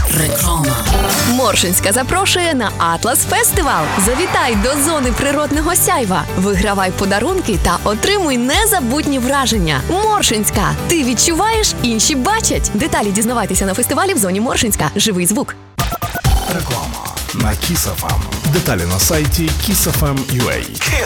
Реклама. Моршинська запрошує на Атлас Фестивал. Завітай до зони природного сяйва. Вигравай подарунки та отримуй незабутні враження. Моршинська. Ти відчуваєш, інші бачать. Деталі дізнавайтеся на фестивалі в зоні Моршинська. Живий звук. Реклама на Kiss FM. Деталі на сайті kissfm.ua.